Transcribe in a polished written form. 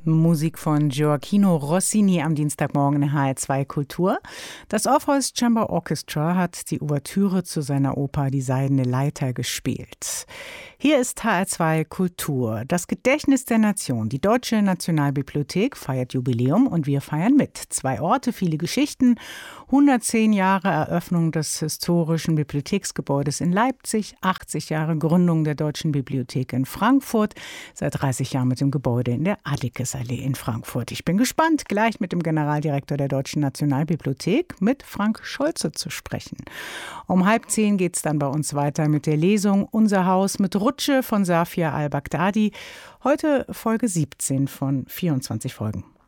Musik von Gioacchino Rossini am Dienstagmorgen in HR2 Kultur. Das Orpheus Chamber Orchestra hat die Ouvertüre zu seiner Oper Die Seidene Leiter gespielt. Hier ist HR2 Kultur, das Gedächtnis der Nation. Die Deutsche Nationalbibliothek feiert Jubiläum und wir feiern mit. 2 Orte, viele Geschichten, 110 Jahre Eröffnung des historischen Bibliotheksgebäudes in Leipzig, 80 Jahre Gründung der Deutschen Bibliothek in Frankfurt, seit 30 Jahren mit dem Gebäude in der Adickes-Allee in Frankfurt. Ich bin gespannt, gleich mit dem Generaldirektor der Deutschen Nationalbibliothek, mit Frank Scholze, zu sprechen. Um 9:30 geht es dann bei uns weiter mit der Lesung Unser Haus mit Rutsche von Safia al-Baghdadi. Heute Folge 17 von 24 Folgen.